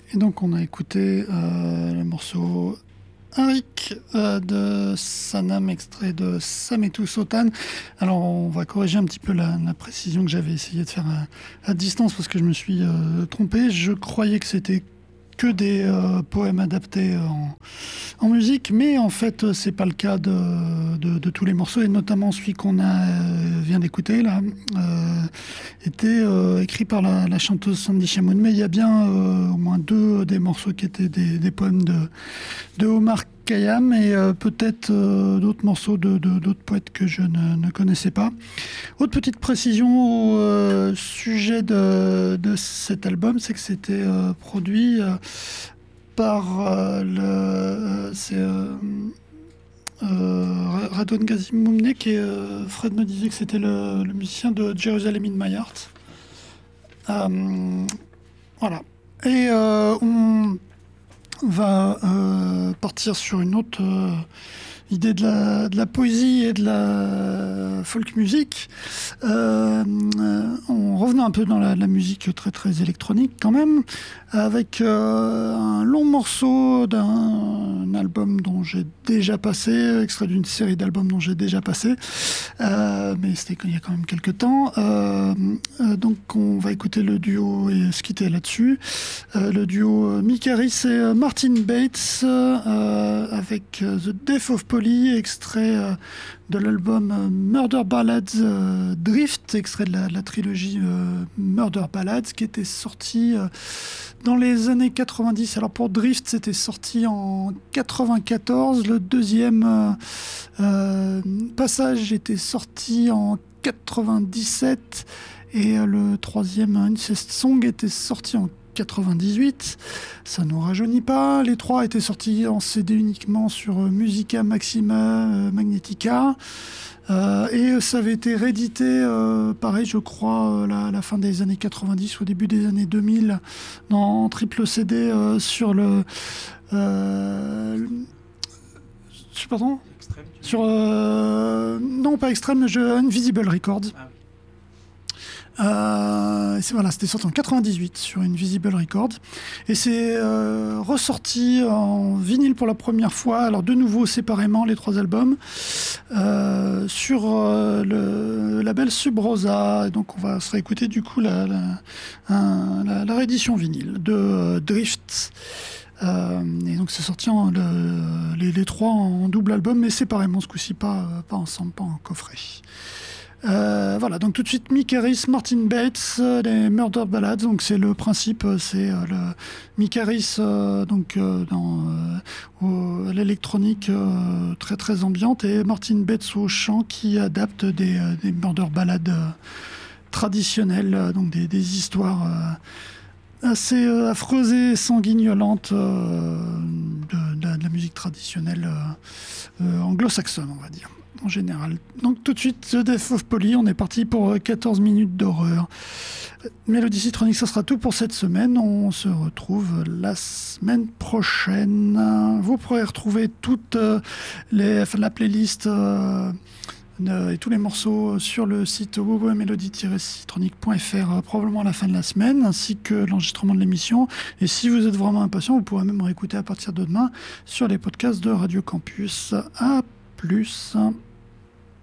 Et donc on a écouté le morceau Arik de Sanam, extrait de Sametu Sotan. Alors on va corriger un petit peu la précision que j'avais essayé de faire à distance parce que je me suis trompé. Je croyais que c'était que des poèmes adaptés en musique, mais en fait c'est pas le cas de tous les morceaux, et notamment celui qu'on vient d'écouter là était écrit par la chanteuse Sandy Shamoun, mais il y a bien au moins deux des morceaux qui étaient des poèmes de Omar Khayyam, et peut-être d'autres morceaux d'autres poètes que je ne connaissais pas. Autre petite précision au sujet de cet album, c'est que c'était produit par Radon Gazimoumnek, et Fred me disait que c'était le musicien de Jerusalem in My Heart. Voilà. Et on va partir sur une autre idée de la poésie et de la folk music, en revenant un peu dans la musique très très électronique quand même, avec un long morceau d'un album dont j'ai déjà passé, extrait d'une série d'albums dont j'ai déjà passé, mais c'était il y a quand même quelques temps. Donc on va écouter le duo et se quitter là-dessus. Le duo Mick Harris et Martin Bates, avec The Death of Polly, extrait de l'album Murder Ballads Drift, extrait de la trilogie Murder Ballads, qui était sorti dans les années 90. Alors pour Drift, c'était sorti en 94. Le deuxième passage était sorti en 97. Et le troisième, Incest Song, était sorti en 98. Ça ne nous rajeunit pas. Les trois étaient sortis en CD uniquement sur Musica Maxima Magnetica. Et ça avait été réédité, pareil, je crois, à la fin des années 90, au début des années 2000, en triple CD sur le... pardon ? Extrême, sur... non, pas Extrême, Invisible Records. Ah oui. Voilà, c'était sorti en 98 sur Invisible Records, et c'est ressorti en vinyle pour la première fois, alors de nouveau séparément les trois albums, sur le label Sub Rosa. Et donc on va se réécouter du coup la réédition vinyle de Drift. Et donc c'est sorti les trois en double album, mais séparément ce coup-ci, pas ensemble, pas en coffret. Voilà, donc tout de suite Mick Harris, Martin Bates, les Murder Ballads. Donc c'est le principe, c'est le Mick Harris dans l'électronique très très ambiante, et Martin Bates au chant, qui adapte des Murder Ballads traditionnelles, donc des histoires assez affreuses et sanguignolantes de la musique traditionnelle anglo-saxonne, on va dire, en général. Donc tout de suite, The Death of Polly, on est parti pour 14 minutes d'horreur. Mélodie Citronique, ça sera tout pour cette semaine. On se retrouve la semaine prochaine. Vous pourrez retrouver toute la playlist et tous les morceaux sur le site www.melodie-citronique.fr probablement à la fin de la semaine, ainsi que l'enregistrement de l'émission. Et si vous êtes vraiment impatient, vous pourrez même réécouter à partir de demain sur les podcasts de Radio Campus. À plus.